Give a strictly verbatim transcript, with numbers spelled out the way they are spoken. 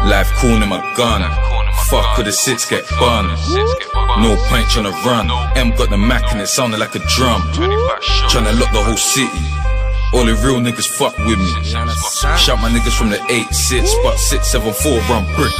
Life cool in my gun. Fuck with the six get bun. No point tryna run. M got the Mac and it sounded like a drum. Tryna lock the whole city. All the real niggas fuck with me. Shout my niggas from the eight six, but six seven four run brick.